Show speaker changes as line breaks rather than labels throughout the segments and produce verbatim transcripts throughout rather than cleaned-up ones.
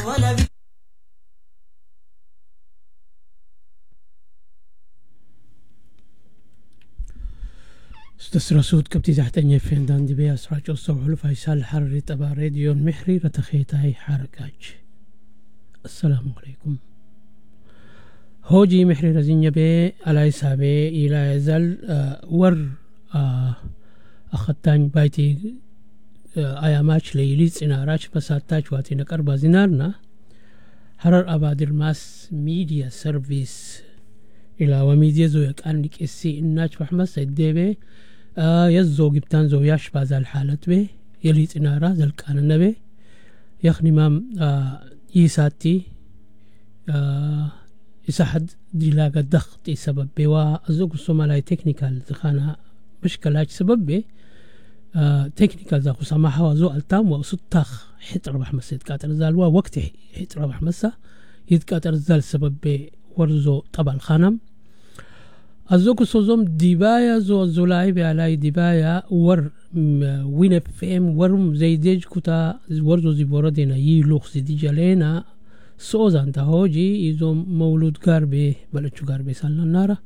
ونبي
استسرسود كبتي تحت نيفين دان دي بي أسراج الصبح الفيصل حرري تبع راديو المحري رتخيتاي حركاج. السلام عليكم. هوجي محري رزين بي على حسابي إلى يزال آه ور آه أخدتان بايتي آه أياماش ليليس إناراش بساتاش واتي نكر بازينارنا حرر أبادر ماس ميديا سيرفيس إلى وميديا زويك أنك إسي إناش فحمس سيدي آه يزو جبتان زو ياش بازا الحالة بي يليت إنارا ذلك أنا نبي يخني مام آه يساتي آه يساحد ديلاغا ضغط سبب بي وأزوك الصومالاي تكنيكال زخانا مشكلة سبب بي آه تكنيكال زاكو سماحة وزو التام وستاخ حيت ربح مسا يتكاتر زال ووقت حيت ربح مسا يتكاتر زال سبب بي ورزو طبع الخانم أزوك سوزوم ديبايا زو زولاي بعلاي ديبايا ور وين فهم ورم زي ديج كتا ورزو زيبوردينا يلوخ زي جالينا سوزان تهوجي يزوم مولود غاربي بلتشو غاربي سالنا نارا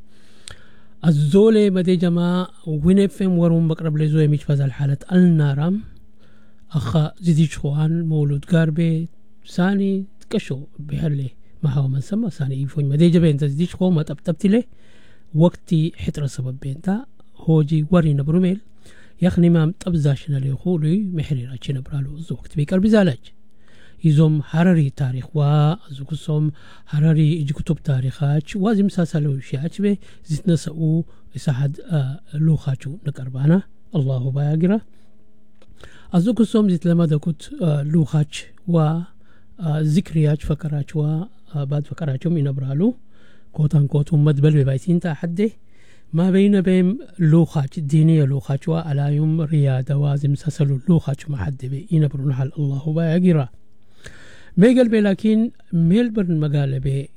الزولي مدي جما وين فهم ورم بقرب لزوي ميش فاز الحالة النارام أخا زيديج خوان مولود غاربي ساني تكشو بهالي ما هو من سما ساني يفون مدي جبين تزيديج خو ما تبتبتي له وقتي حتر سبب بينتا هوجي وري نبرميل يخني مام تبزاشنا لي خولي محري راتشي نبرالو زوقت بيكر بزالاج يزوم حرري تاريخ وا زوكسوم حرري يجي كتب تاريخات وازم ساسلو شياتش بي زيتنا سو يساحد آه لوخاتشو نقربانا الله بايقرا ازوكسوم زيت لما دكوت آه لوخاتش و آه ذكريات فكراتش و آه بعد فكراتشو من نبرالو كوتان كوتون مدبل ببايتين تا حده ما بين بين لوخات دينية لوخات وعلى يوم رياضة وازم سسلو لوخات ما حد بي ينبرون حال الله بايقرا بيقل بي لكن ميلبرن مقال بي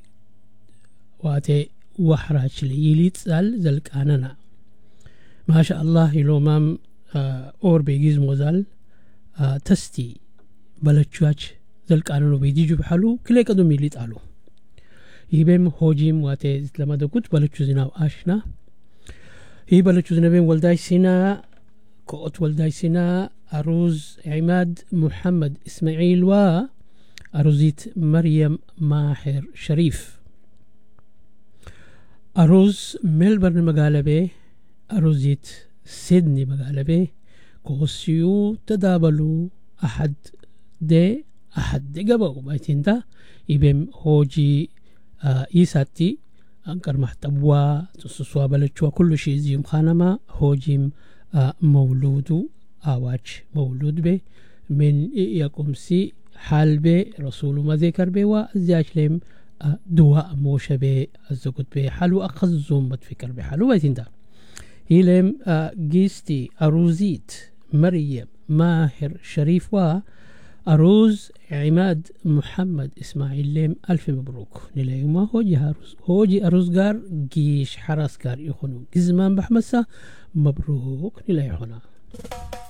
واتي وحراج لي يليتسال ذلك أننا ما شاء الله يلو مام آه اور بيجيز موزال آه تستي بلتشواج ذلك أننا بيديجو بحالو كلي كدو ميليت آلو يبيم هوجيم واتي لما دكوت بلتشو زيناو آشنا هي بلتشو زينابين والداي سينا كوت والداي سينا أروز عماد محمد إسماعيل و أروزيت مريم ماهر شريف أروز ملبرن مقالبي أروزيت سيدني مقالبي كوسيو تدابلو أحد دي أحد دي قبو بايتين دا يبيم هوجي آه إيساتي أنكر محتبوا تسسوا بلتشوا كل شيء زيوم خانما هوجيم آه مولودو آواج مولود بي من يقوم سي حال بي رسول ما ذكر بي وزياش لهم آه دواء موشة بي الزقود بي حالو أخذ بتفكر بي حالو بايتين دا يلهم آه جيستي أروزيت مريم ماهر شريف و أروز عماد محمد إسماعيل ليم ألف مبروك نلايوما هوجي هاروز هوجي أروز غار جيش حراس غار يخونو جزمان بحمسة مبروك نلايونا